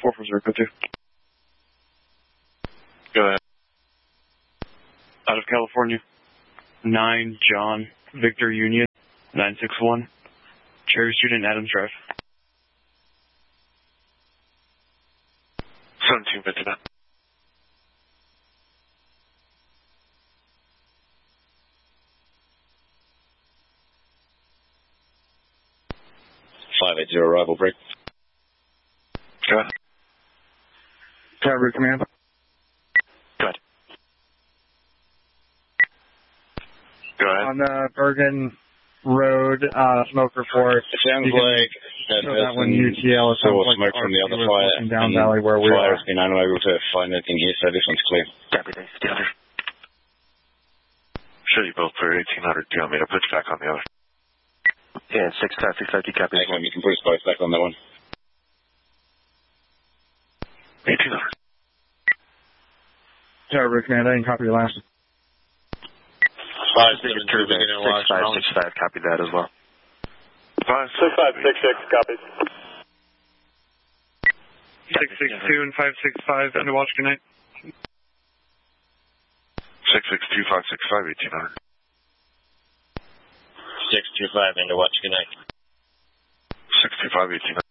440, go 2. Go ahead. Out of California. 9 John Victor Union 961. Cherry Street and Adams Drive. 1759. Arrival break. Go ahead. Cavalry Command. Go ahead. Go ahead. On Bergen Road, smoke report. It sounds like that one UTL is smoke from the other fire. Down valley where we fire's are. been unable to find anything here, so this one's clear. Copy, thanks. The other. Should you both clear 1800? Do you want me to put you back on the other? Yeah, 6550 copy. Excellent, you can put us both back on that one. 1800. Cavalry Command, I didn't copy your last. 6565, copy that as well. 6566, copy. 662 and 565, under watch, good night. 662, 565, 1800. 625, into watch, good night. 625, 1800.